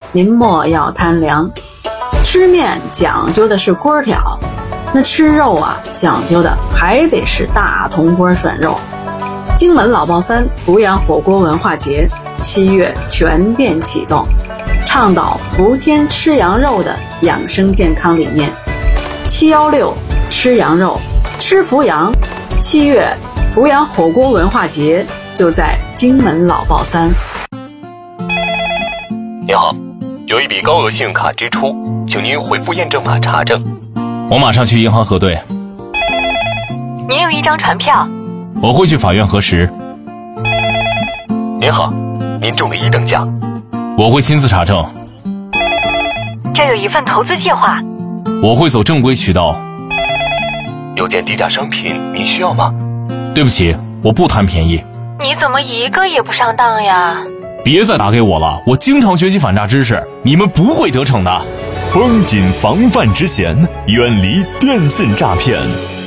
您莫要贪凉。吃面讲究的是锅条，那吃肉啊，讲究的还得是大铜锅涮肉。荆门老爆三阜阳火锅文化节7月全店启动，倡导伏天吃羊肉的养生健康理念。716吃羊肉，吃阜阳。7月阜阳火锅文化节就在荆门老爆三。 您好，有一笔高额信用卡支出，请您回复验证码查证。 我马上去银行核对。 您有一张传票。 我会去法院核实。 您好，您中了1等奖。 我会亲自查证。 这有一份投资计划。 我会走正规渠道。 有件低价商品，您需要吗？ 对不起，我不贪便宜。 你怎么一个也不上当呀？ 别再打给我了，我经常学习反诈知识，你们不会得逞的。 绷紧防范之嫌，远离电信诈骗。